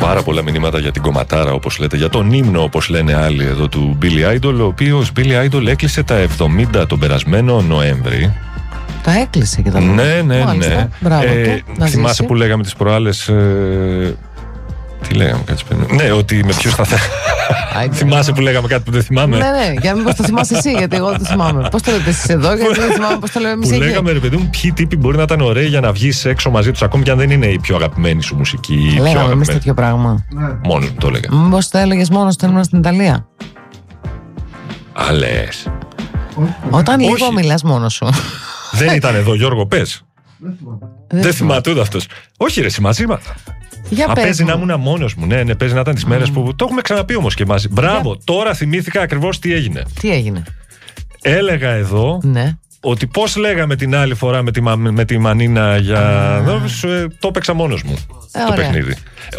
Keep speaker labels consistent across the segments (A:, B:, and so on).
A: πάρα πολλά μηνύματα για την κομματάρα, όπως λέτε, για τον ύμνο, όπως λένε άλλοι εδώ, του Billy Idol, ο οποίος Billy Idol έκλεισε τα 70 τον περασμένο Νοέμβρη.
B: Τα έκλεισε και τα
A: Ναι.
B: Μπράβο,
A: θυμάσαι που λέγαμε τις προάλλες. Τι λέγαμε, κάτσε πριν. Ναι, ότι με ποιους θα θυμάσαι που λέγαμε κάτι που δεν θυμάμαι.
B: Ναι, για μήπως το θυμάσαι εσύ, γιατί εγώ δεν το θυμάμαι. Πώς το λέτε εσείς εδώ, γιατί δεν θυμάμαι πώς το λέμε εμείς εκεί.
A: Που λέγαμε, ρε παιδί μου, ποιοι τύποι μπορεί να ήταν ωραίοι για να βγεις έξω μαζί τους, ακόμη και αν δεν είναι η πιο αγαπημένη σου μουσική.
B: Λέγαμε εμείς τέτοιο πράγμα.
A: Μόνο το λέγαμε.
B: Μήπως το έλεγες μόνο όταν ήμουν στην Ιταλία.
A: Λες.
B: Όταν λίγο μιλάς μόνος σου.
A: Δεν ήταν εδώ, Γιώργο, πες. Δεν θυμάται ούτε αυτός. Όχι, ρε, συμμαζήματα. Παίζει να ήμουν μόνος μου. Ναι, παίζει να ήταν τις μέρες που. Το έχουμε ξαναπεί όμως και μαζί. Μπράβο, τώρα θυμήθηκα ακριβώς τι έγινε.
B: Τι έγινε?
A: Έλεγα εδώ ότι πώς λέγαμε την άλλη φορά με τη Μανίνα για. Το έπαιξα μόνος μου το παιχνίδι.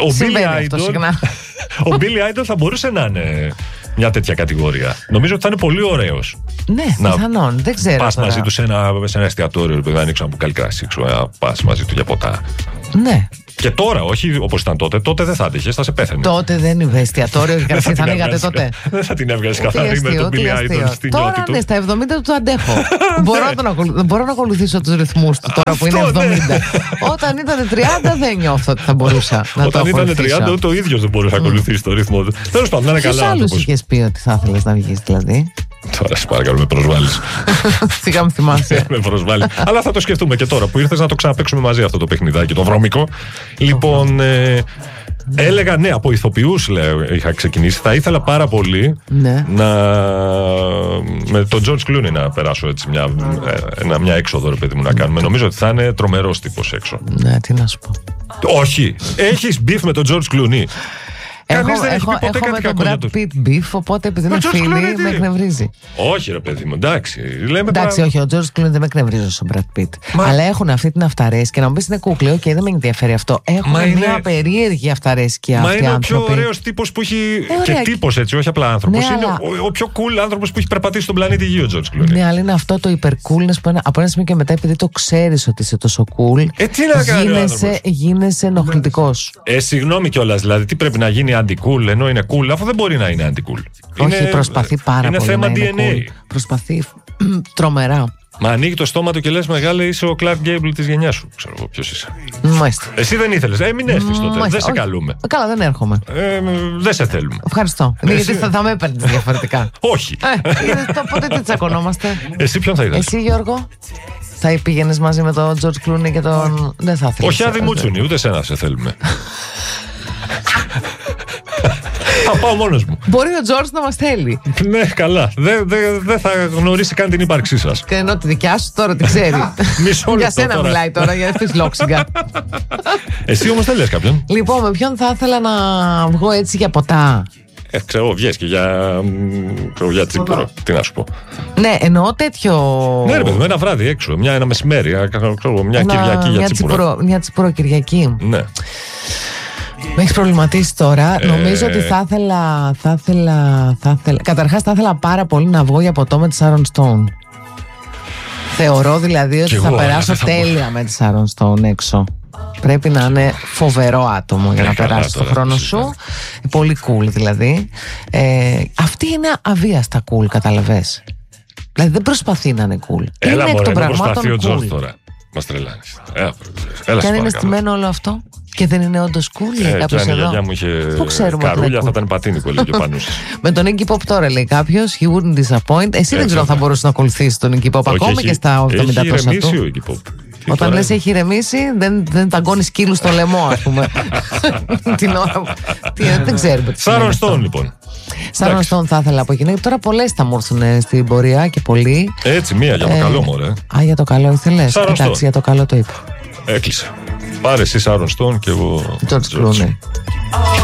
A: Ο Billy Idol θα μπορούσε να είναι μια τέτοια κατηγορία. Νομίζω ότι θα είναι πολύ ωραίος.
B: Ναι, πιθανόν. Δεν ξέρω.
A: Πας μαζί του σε ένα εστιατόριο, να ανοίξω ένα μπουκάλι κρασί, να πας μαζί του για ποτά.
B: Ναι.
A: Και τώρα, όχι όπως ήταν τότε. Τότε δεν θα άντεχες, θα σε πέθανε.
B: Τότε δεν είναι εστιατόριο, κρασί θα ανοίγατε τότε.
A: Δεν θα την έβγαζες καθαρή με τον Billy Idol στην νιώτη του.
B: Τώρα ναι, στα 70 του αντέχω. Μπορώ να ακολουθήσω τους ρυθμούς του τώρα που είναι 70. Όταν ήταν 30 δεν νιώθω ότι θα μπορούσα να το ακολουθήσω.
A: Όταν ήταν 30 ούτε ο ίδιος δεν μπορούσε να ακολουθήσει το ρυθμό του. Τέλος πάντων, να είναι καλά.
B: Ποιους άλλους είχες πει ότι θα ήθελες να βγεις δηλαδή?
A: Τώρα σε παρακαλώ, με προσβάλλεις.
B: Σιγά μου θυμάσαι.
A: Με προσβάλλεις. Αλλά θα το σκεφτούμε και τώρα που ήρθες να το ξαναπαίξουμε μαζί αυτό το παιχνιδάκι, το βρώμικο. Λοιπόν, έλεγα ναι, από ηθοποιούς είχα ξεκινήσει. Θα ήθελα πάρα πολύ με τον George Clooney να περάσω έτσι μια έξοδο, ρε παιδί μου, να κάνουμε. Νομίζω ότι θα είναι τρομερός τύπος έξω.
B: Ναι, τι να σου πω.
A: Όχι, έχεις beef με τον George Clooney?
B: Έχω με τον Brad Pitt beef, οπότε επειδή είναι φίλοι με εκνευρίζει.
A: Όχι ρε παιδί μου, εντάξει.
B: Εντάξει, όχι, ο George Clooney δεν με εκνευρίζει όσο Brad Pitt. Αλλά έχουν αυτή την αυταρέσκεια και να μου πεις είναι κούκλιο και δεν με ενδιαφέρει αυτό. Έχουν μια περίεργη αυταρέσκεια αυτοί οι άνθρωποι.
A: Μα είναι ο πιο ωραίος τύπος που έχει. Και τύπος έτσι, όχι απλά άνθρωπος. Είναι ο πιο cool άνθρωπος που έχει περπατήσει στον πλανήτη Γη ο George Clooney.
B: Ναι, αλλά είναι αυτό το υπερcoolness που από ένα σημείο και μετά, επειδή το ξέρεις ότι είσαι τόσο cool, γίνεσαι ενοχλητικός.
A: Συγγνώμη κιόλας, δηλαδή τι πρέπει να γίνει anti-cool ενώ είναι cool, αφού δεν μπορεί να είναι anti-cool.
B: Όχι, προσπαθεί πάρα πολύ.
A: Είναι θέμα DNA.
B: Cool. Προσπαθεί τρομερά.
A: Μα ανοίγει το στόμα του και λες μεγάλε, είσαι ο Clark Gable της γενιάς σου. Ξέρω εγώ ποιος είσαι.
B: Μάλιστα.
A: Εσύ δεν ήθελες. Μην έρθεις τότε. Δεν σε καλούμε.
B: Καλά, δεν έρχομαι.
A: Δεν σε θέλουμε.
B: Ευχαριστώ. Γιατί θα με έπαιρνες διαφορετικά.
A: Όχι.
B: Ποτέ δεν τσακωνόμαστε.
A: Εσύ ποιον θα ήθελες?
B: Εσύ, Γιώργο? Θα πήγαινες μαζί με τον George Clooney και τον. Δεν θα ήθελες?
A: Όχι, αδημούτσουνι, ούτε σένα σε θέλουμε. Θα πάω μόνος μου.
B: Μπορεί ο Τζορτζ να μας θέλει.
A: Ναι, καλά. Δεν θα γνωρίσει καν την ύπαρξή σας.
B: Και ενώ τη δικιά σου τώρα την ξέρει. Για σένα μιλάει τώρα, για αυτής λόξιγκα.
A: Εσύ όμως δεν λες κάποιον?
B: Λοιπόν, με ποιον θα ήθελα να βγω έτσι για ποτά?
A: Ξέρω, βγες και για τσίπουρο. Τι να σου πω.
B: Ναι, εννοώ τέτοιο.
A: Ναι, ρε παιδί, ένα βράδυ έξω. Ένα μεσημέρι. Μια Κυριακή για τσίπουρο.
B: Μια τσίπουρο Κυριακή.
A: Ναι.
B: Με έχεις προβληματίσει τώρα. Νομίζω ότι θα ήθελα. Καταρχάς θα ήθελα πάρα πολύ να βγω για ποτό με τη Sharon Stone. Θεωρώ δηλαδή ότι θα περάσω τέλεια με τη Sharon Stone έξω. Πρέπει να είναι φοβερό άτομο για να περάσει τον χρόνο σου. Πολύ cool δηλαδή. Αυτή είναι αβίαστα cool, καταλαβες. Δηλαδή δεν προσπαθεί να είναι cool.
A: Έλα,
B: είναι εκ των πραγμάτων
A: προσπαθεί ο George
B: cool.
A: Τώρα. Μας τρελάνεις.
B: Και αν είναι στημένο όλο αυτό και δεν είναι όντως cool,
A: και αν η γιαγιά μου είχε καρούλια θα ήταν πατίνι που έλεγε πάνω σας.
B: Με τον Iggy Pop τώρα λέει κάποιος, he wouldn't disappoint. Εσύ δεν ξέρω αν θα μπορούσε να ακολουθήσει τον Iggy Pop ακόμη και στα 70 τόσα του.
A: Έχει ηρεμήσει ο Iggy Pop.
B: Όταν λες έχει ηρεμήσει, δεν ταγκώνει σκύλου στο λαιμό, ας πούμε. Την ώρα. Δεν ξέρουμε.
A: Sharon Stone, λοιπόν.
B: Sharon Stone θα ήθελα από εκείνη. Τώρα πολλές θα μου έρθουν στην πορεία και πολλοί.
A: Έτσι, μία για το καλό μου, ρε.
B: Α, για το καλό ήθελες. Εντάξει, για το καλό το είπα.
A: Έκλεισε. Πάρε εσύ Sharon Stone και εγώ
B: George Clooney.